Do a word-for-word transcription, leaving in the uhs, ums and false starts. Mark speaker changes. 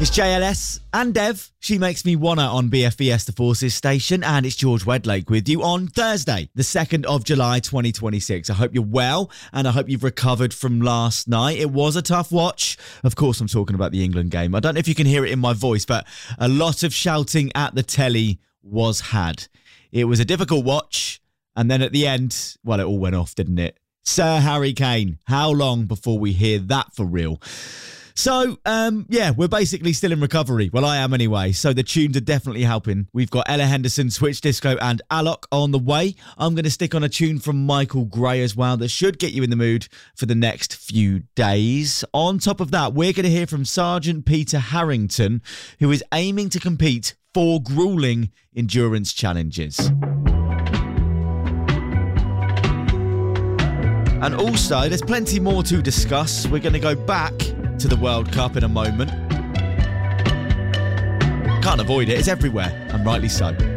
Speaker 1: It's J L S and Dev. She makes me wanna on B F B S The Forces station, and it's George Wedlake with you on Thursday, the second of July, twenty twenty-six. I hope you're well, and I hope you've recovered from last night. It was a tough watch. Of course, I'm talking about the England game. I don't know if you can hear it in my voice, but a lot of shouting at the telly was had. It was a difficult watch, and then at the end, well, it all went off, didn't it? Sir Harry Kane, how long before we hear that for real? So, um, yeah, we're basically still in recovery. Well, I am anyway. So the tunes are definitely helping. We've got Ella Henderson, Switch Disco and Alok on the way. I'm going to stick on a tune from Michael Gray as well that should get you in the mood for the next few days. On top of that, we're going to hear from Sergeant Peter Harrington, who is aiming to compete for grueling endurance challenges. And also, there's plenty more to discuss. We're going to go back to the World Cup in a moment. Can't avoid it, it's everywhere, and rightly so.